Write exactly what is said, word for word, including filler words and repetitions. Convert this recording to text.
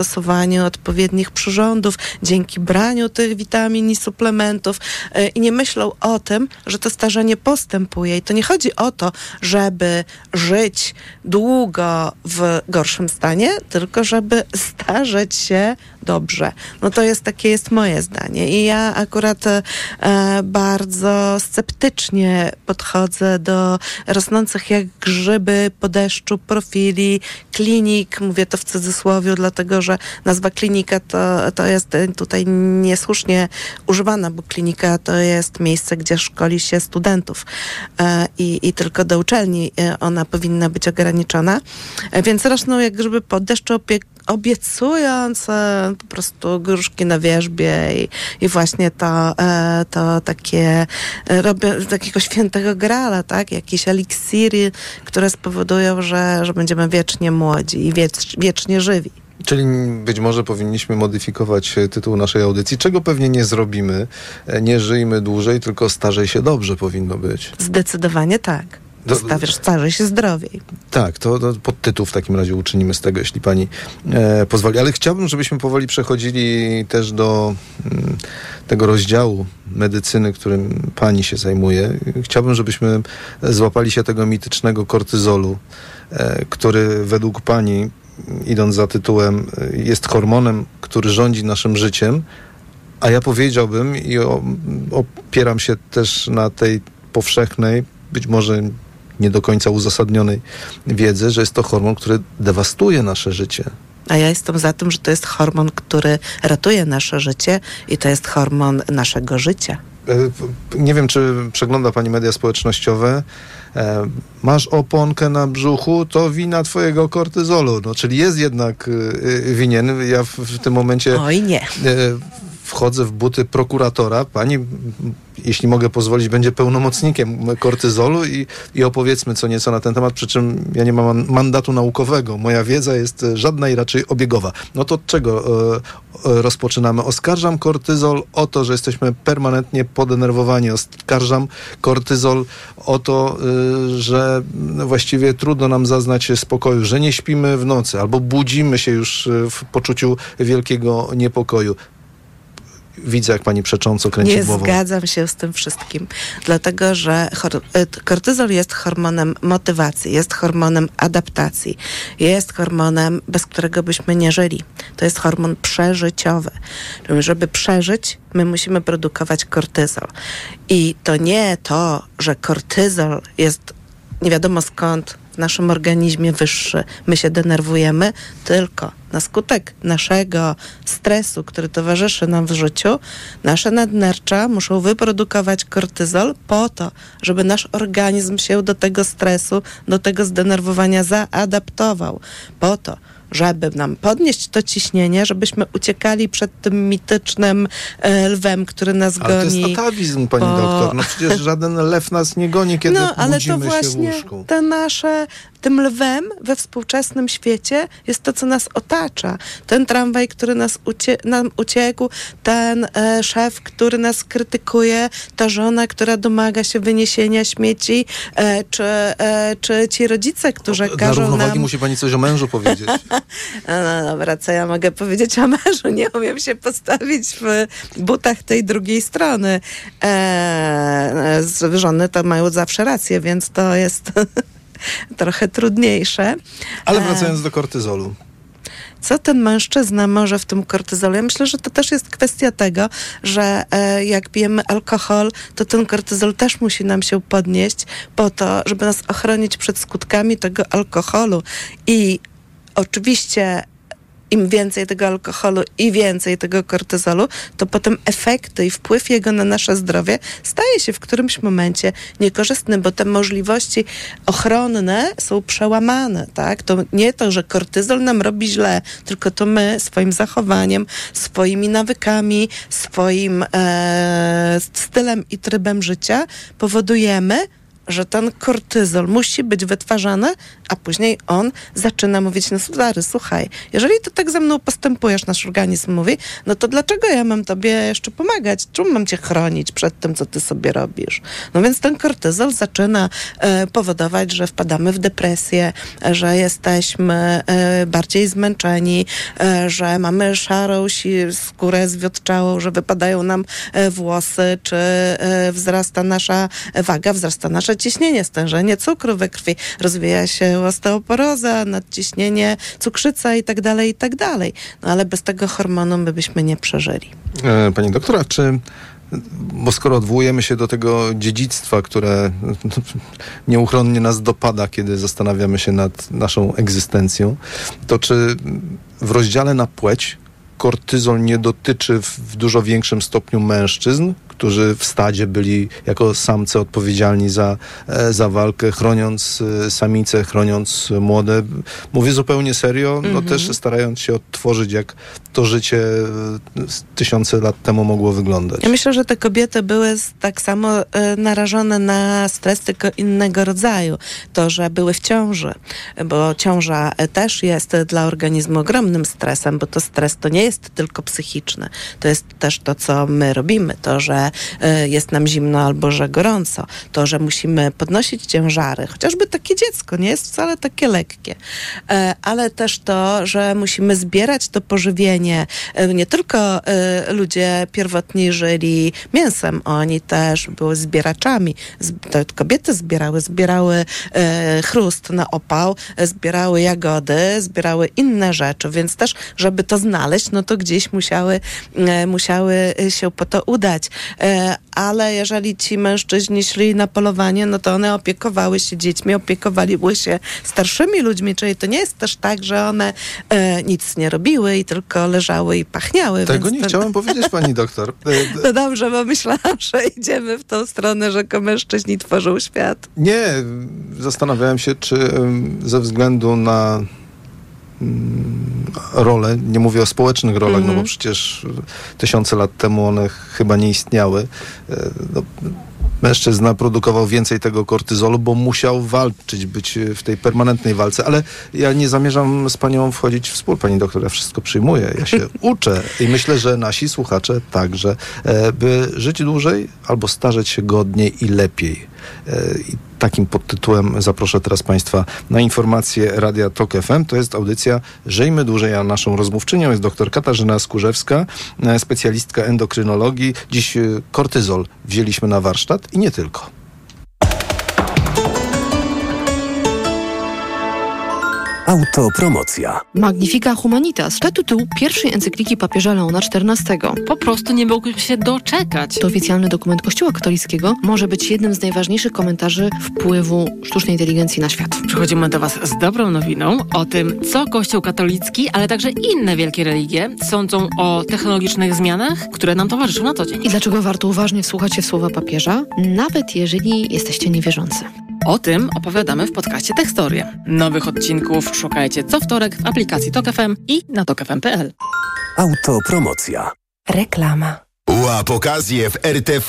stosowaniu odpowiednich przyrządów, dzięki braniu tych witamin i suplementów yy, i nie myślą o tym, że to starzenie postępuje. I to nie chodzi o to, żeby żyć długo w gorszym stanie, tylko żeby starzeć się dobrze. No to jest takie jest moje zdanie. I ja akurat e, bardzo sceptycznie podchodzę do rosnących jak grzyby po deszczu profili klinik. Mówię to w cudzysłowie, dlatego że nazwa klinika to, to jest tutaj niesłusznie używana, bo klinika to jest miejsce, gdzie szkoli się studentów e, i, i tylko do uczelni ona powinna być ograniczona. E, więc rosną jak grzyby po deszczu opie- obiecując e, po prostu gruszki na wierzbie i, i właśnie to, e, to takie e, robią takiego świętego grala, tak? Jakieś eliksiry, które spowodują, że, że będziemy wiecznie młodzi i wiecz, wiecznie żywi. Czyli być może powinniśmy modyfikować tytuł naszej audycji, czego pewnie nie zrobimy. Nie żyjmy dłużej, tylko starzej się dobrze powinno być. Zdecydowanie tak. Stawiasz, starzej się zdrowiej. Tak, to, to podtytuł w takim razie uczynimy z tego, jeśli pani e, pozwoli. Ale chciałbym, żebyśmy powoli przechodzili też do m, tego rozdziału medycyny, którym pani się zajmuje. Chciałbym, żebyśmy złapali się tego mitycznego kortyzolu, e, który według pani, idąc za tytułem, jest hormonem, który rządzi naszym życiem, a ja powiedziałbym i o, opieram się też na tej powszechnej, być może nie do końca uzasadnionej wiedzy, że jest to hormon, który dewastuje nasze życie. A ja jestem za tym, że to jest hormon, który ratuje nasze życie i to jest hormon naszego życia. Nie wiem, czy przegląda pani media społecznościowe. E, masz oponkę na brzuchu, to wina twojego kortyzolu. No, czyli jest jednak y, winien. Ja w, w tym momencie... Oj nie. Y, wchodzę w buty prokuratora. Pani, jeśli mogę pozwolić, będzie pełnomocnikiem kortyzolu i, i opowiedzmy co nieco na ten temat, przy czym ja nie mam mandatu naukowego. Moja wiedza jest żadna i raczej obiegowa. No to od czego e, e, rozpoczynamy? Oskarżam kortyzol o to, że jesteśmy permanentnie podenerwowani. Oskarżam kortyzol o to, e, że właściwie trudno nam zaznać spokoju, że nie śpimy w nocy albo budzimy się już w poczuciu wielkiego niepokoju. Widzę, jak pani przecząco kręci Nie głową. Nie zgadzam się z tym wszystkim, dlatego że chor- kortyzol jest hormonem motywacji, jest hormonem adaptacji, jest hormonem, bez którego byśmy nie żyli. To jest hormon przeżyciowy. Żeby przeżyć, my musimy produkować kortyzol. I to nie to, że kortyzol jest nie wiadomo skąd w naszym organizmie wyższy, my się denerwujemy, tylko na skutek naszego stresu, który towarzyszy nam w życiu, nasze nadnercza muszą wyprodukować kortyzol po to, żeby nasz organizm się do tego stresu, do tego zdenerwowania zaadaptował. Po to, żeby nam podnieść to ciśnienie, żebyśmy uciekali przed tym mitycznym e, lwem, który nas ale goni. Ale to jest atawizm, pani bo... doktor. No przecież żaden lew nas nie goni, kiedy no, ale budzimy to właśnie się w łóżku. te nasze, tym lwem we współczesnym świecie jest to, co nas otacza. Ten tramwaj, który nas ucie, nam uciekł, ten e, szef, który nas krytykuje, ta żona, która domaga się wyniesienia śmieci, e, czy, e, czy ci rodzice, którzy o, każą dla równowagi nam... musi pani coś o mężu powiedzieć. No, no dobra, co ja mogę powiedzieć o mężu? Nie umiem się postawić w butach tej drugiej strony. E, żony to mają zawsze rację, więc to jest trochę trudniejsze. Ale wracając do kortyzolu. Co ten mężczyzna może w tym kortyzolu? Ja myślę, że to też jest kwestia tego, że e, jak pijemy alkohol, to ten kortyzol też musi nam się podnieść po to, żeby nas ochronić przed skutkami tego alkoholu. I oczywiście im więcej tego alkoholu i więcej tego kortyzolu, to potem efekty i wpływ jego na nasze zdrowie staje się w którymś momencie niekorzystny, bo te możliwości ochronne są przełamane, tak? To nie to, że kortyzol nam robi źle, tylko to my swoim zachowaniem, swoimi nawykami, swoim e, stylem i trybem życia powodujemy, że ten kortyzol musi być wytwarzany, a później on zaczyna mówić na stary, słuchaj, jeżeli ty tak ze mną postępujesz, nasz organizm mówi, no to dlaczego ja mam tobie jeszcze pomagać? Czemu mam cię chronić przed tym, co ty sobie robisz? No więc ten kortyzol zaczyna e, powodować, że wpadamy w depresję, e, że jesteśmy e, bardziej zmęczeni, e, że mamy szarą si- skórę zwiotczałą, że wypadają nam e, włosy, czy e, wzrasta nasza waga, wzrasta nasze ciśnienie, stężenie cukru we krwi, rozwija się osteoporoza, nadciśnienie, cukrzyca i tak dalej, i tak dalej. No ale bez tego hormonu my byśmy nie przeżyli. E, pani doktora, czy bo skoro odwołujemy się do tego dziedzictwa, które nieuchronnie nas dopada, kiedy zastanawiamy się nad naszą egzystencją, to czy w rozdziale na płeć kortyzol nie dotyczy w dużo większym stopniu mężczyzn, którzy w stadzie byli jako samce odpowiedzialni za, za walkę, chroniąc samice, chroniąc młode. Mówię zupełnie serio, no mm-hmm. też starając się odtworzyć, jak to życie tysiące lat temu mogło wyglądać. Ja myślę, że te kobiety były tak samo e, narażone na stres, tylko innego rodzaju. To, że były w ciąży, bo ciąża też jest dla organizmu ogromnym stresem, bo to stres to nie jest tylko psychiczny. To jest też to, co my robimy. To, że y, jest nam zimno albo że gorąco. To, że musimy podnosić ciężary. Chociażby takie dziecko nie jest wcale takie lekkie. E, ale też to, że musimy zbierać to pożywienie. E, nie tylko y, ludzie pierwotni żyli mięsem. Oni też były zbieraczami. Z, to kobiety zbierały. Zbierały e, chrust na opał, e, zbierały jagody, zbierały inne rzeczy. Więc też, żeby to znaleźć, no to gdzieś musiały, e, musiały się po to udać. E, ale jeżeli ci mężczyźni szli na polowanie, no to one opiekowały się dziećmi, opiekowały się starszymi ludźmi, czyli to nie jest też tak, że one e, nic nie robiły i tylko leżały i pachniały. Tego więc nie to... chciałem powiedzieć, pani doktor. No dobrze, bo myślałam, że idziemy w tą stronę, że mężczyźni tworzą świat. Nie, zastanawiałem się, czy ze względu na role, nie mówię o społecznych rolach, mm-hmm. no bo przecież tysiące lat temu one chyba nie istniały. No, mężczyzna produkował więcej tego kortyzolu, bo musiał walczyć, być w tej permanentnej walce, ale ja nie zamierzam z panią wchodzić w spór, pani doktor, ja wszystko przyjmuję, ja się uczę i myślę, że nasi słuchacze także, by żyć dłużej albo starzeć się godniej i lepiej. I takim podtytułem zaproszę teraz państwa na informacje Radia Tok F M. To jest audycja Żyjmy Dłużej, a naszą rozmówczynią jest dr Katarzyna Skórzewska, specjalistka endokrynologii. Dziś kortyzol wzięliśmy na warsztat i nie tylko. Autopromocja. Magnifica Humanitas to tytuł pierwszej encykliki papieża Leona czternastego. Po prostu nie mógłbym się doczekać. To oficjalny dokument Kościoła katolickiego, może być jednym z najważniejszych komentarzy wpływu sztucznej inteligencji na świat. Przychodzimy do was z dobrą nowiną o tym, co Kościół katolicki, ale także inne wielkie religie sądzą o technologicznych zmianach, które nam towarzyszą na co dzień. I dlaczego warto uważnie wsłuchać się w słowa papieża, nawet jeżeli jesteście niewierzący. O tym opowiadamy w podcaście Tekstorie. Nowych odcinków szukajcie co wtorek w aplikacji Tok F M i na tok f m kropka p l. Autopromocja. Reklama. Łap okazję w R T V